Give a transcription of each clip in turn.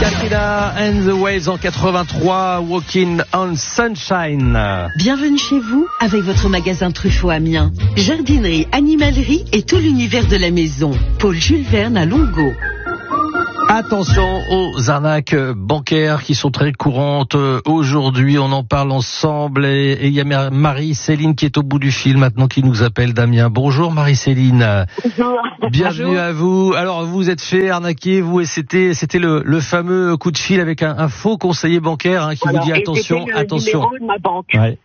Katrina and the Waves en 83, Walking on Sunshine. Bienvenue chez vous avec votre magasin Truffaut Amiens. Jardinerie, animalerie et tout l'univers de la maison. Paul Jules Verne à Longo. Attention aux arnaques bancaires qui sont très courantes. Aujourd'hui, on en parle ensemble et il y a Marie-Céline qui est au bout du fil maintenant qui nous appelle d'Amiens. Bonjour Marie-Céline. Bonjour. Bienvenue Bonjour. à vous. Alors vous êtes fait arnaquer, vous, et c'était le fameux coup de fil avec un faux conseiller bancaire qui vous dit attention, attention. Numéro de ma banque. Ouais.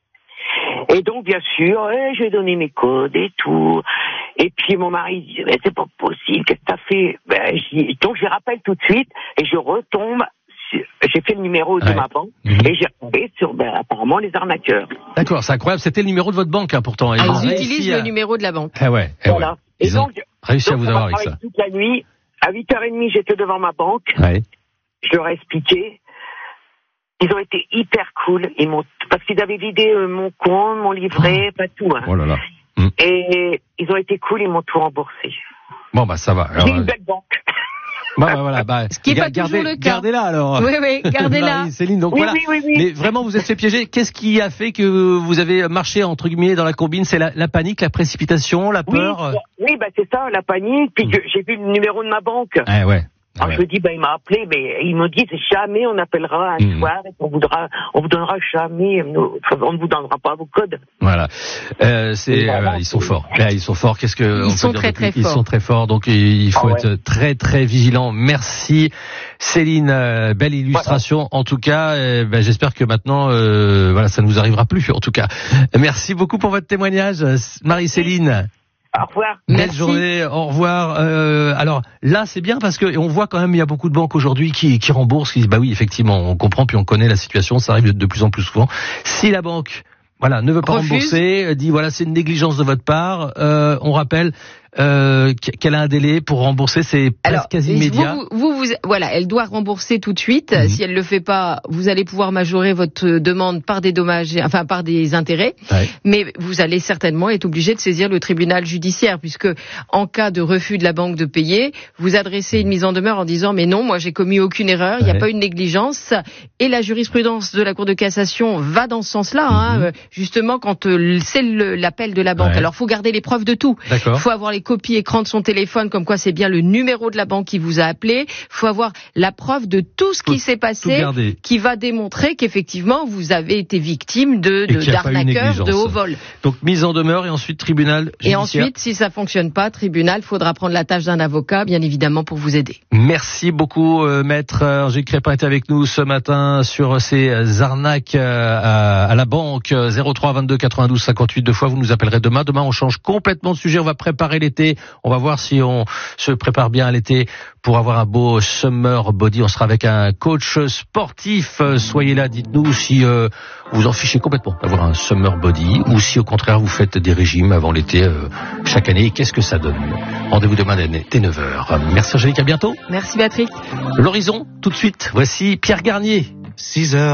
Et donc bien sûr, j'ai donné mes codes et tout. Et puis mon mari dit mais c'est pas possible, qu'est-ce que t'as fait? Donc je rappelle tout de suite et je retombe. J'ai fait le numéro de ma banque et j'ai retombé sur apparemment les arnaqueurs. D'accord, c'est incroyable. C'était le numéro de votre banque pourtant. Et ils utilisent le numéro de la banque. Ouais. Voilà. Ouais. Et Ils ont réussi à vous avoir avec ça. Toute la nuit, à 8h30, j'étais devant ma banque. Ouais. Je leur ai expliqué. Ils ont été hyper cool. Parce qu'ils avaient vidé mon compte, mon livret, pas tout. Hein. Oh là là. Et ils ont été cool, ils m'ont tout remboursé. Bon bah ça va. Alors, j'ai une belle banque. Voilà. Ce qui est pas toujours le cas. Gardez-la alors. Oui, gardez-la. Céline, donc voilà. Oui. Mais vraiment, vous êtes fait piéger. Qu'est-ce qui a fait que vous avez marché entre guillemets dans la combine? C'est la panique, la précipitation, la peur? Oui, c'est ça, la panique. Puis que j'ai vu le numéro de ma banque. Ouais. Alors je me dis, il m'a appelé, mais il me dit, jamais on appellera un soir, et on vous donnera jamais, on ne vous donnera pas vos codes. Voilà. Ils sont forts. Ils sont forts. Qu'est-ce que ils sont très forts. Ils sont très forts. Donc il faut être très très vigilant. Merci Céline. Belle illustration. En tout cas, j'espère que maintenant, ça ne vous arrivera plus. En tout cas, merci beaucoup pour votre témoignage, Marie-Céline. Au revoir. Belle journée, au revoir. Alors là, c'est bien parce que on voit quand même il y a beaucoup de banques aujourd'hui qui remboursent, qui disent oui, effectivement, on comprend puis on connaît la situation, ça arrive de plus en plus souvent. Si la banque ne veut pas rembourser, dit c'est une négligence de votre part, on rappelle qu'elle a un délai pour rembourser, c'est presque quasi immédiat. Elle doit rembourser tout de suite. Si elle le fait pas, vous allez pouvoir majorer votre demande par des dommages, par des intérêts. Ouais. Mais vous allez certainement être obligé de saisir le tribunal judiciaire, puisque en cas de refus de la banque de payer, vous adressez une mise en demeure en disant mais non, moi j'ai commis aucune erreur, il n'y a pas une négligence. Et la jurisprudence de la Cour de cassation va dans ce sens-là, justement quand c'est l'appel de la banque. Alors faut garder les preuves de tout. Il faut avoir les copies écran de son téléphone, comme quoi c'est bien le numéro de la banque qui vous a appelé. Faut avoir la preuve de tout ce qui s'est passé, qui va démontrer qu'effectivement vous avez été victime d'arnaqueurs de haut vol. Donc mise en demeure et ensuite tribunal judiciaire. Et ensuite, si ça fonctionne pas, tribunal, faudra prendre la tâche d'un avocat, bien évidemment, pour vous aider. Merci beaucoup, maître Angélique Crépin était avec nous ce matin sur ces arnaques à la banque. 03 22 92 58 deux fois. Vous nous appellerez demain. Demain, on change complètement de sujet. On va préparer l'été. On va voir si on se prépare bien à l'été pour avoir un beau summer body. On sera avec un coach sportif. Soyez là, dites-nous si vous en fichez complètement d'avoir un summer body ou si au contraire vous faites des régimes avant l'été chaque année. Qu'est-ce que ça donne? Rendez-vous demain dès 9h. Merci Angélique, à bientôt. Merci Patrick. L'horizon, tout de suite. Voici Pierre Garnier. 6h.